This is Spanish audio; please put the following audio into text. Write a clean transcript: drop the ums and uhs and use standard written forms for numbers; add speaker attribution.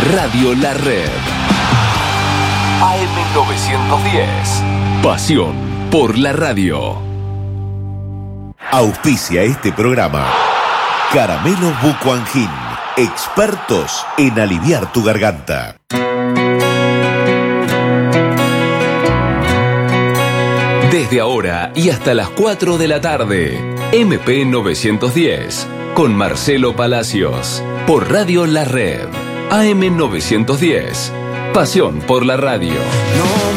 Speaker 1: Radio La Red. AM910. Pasión por la radio.
Speaker 2: Auspicia este programa Caramelo Bucuangin, expertos en aliviar tu garganta.
Speaker 1: Desde ahora y hasta las 4 de la tarde, MP910, con Marcelo Palacios, por Radio La Red, AM910, pasión por la radio.
Speaker 3: No